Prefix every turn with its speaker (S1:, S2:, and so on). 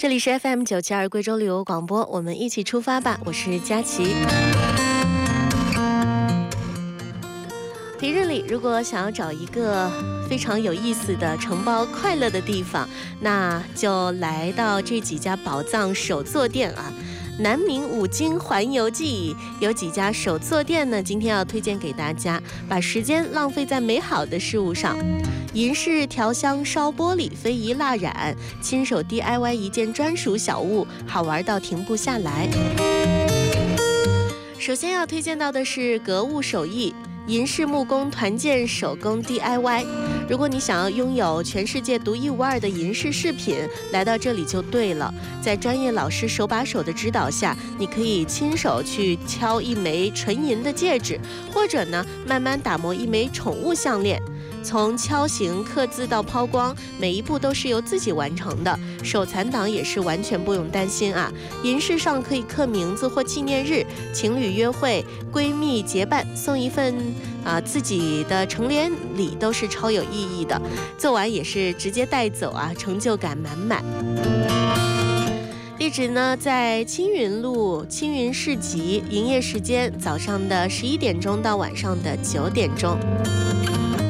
S1: 这里是 FM972贵州旅游广播，我们一起出发吧，我是佳琪。平日里如果想要找一个非常有意思的承包快乐的地方，那就来到这几家宝藏手作店啊。南闽五经环游记有几家手作店呢？今天要推荐给大家，把时间浪费在美好的事物上。银饰调香烧玻璃，非遗蜡染，亲手 DIY 一件专属小物，好玩到停不下来。首先要推荐到的是格物手艺。银饰木工团建手工 DIY， 如果你想要拥有全世界独一无二的银饰饰品，来到这里就对了。在专业老师手把手的指导下，你可以亲手去敲一枚纯银的戒指，或者呢，慢慢打磨一枚宠物项链。从敲形、刻字到抛光，每一步都是由自己完成的，手残党也是完全不用担心啊。银饰上可以刻名字或纪念日，情侣约会、闺蜜结伴送一份自己的成年礼都是超有意义的，做完也是直接带走啊，成就感满满。地址呢在青云路青云市集，营业时间早上的11点钟到晚上的9点钟。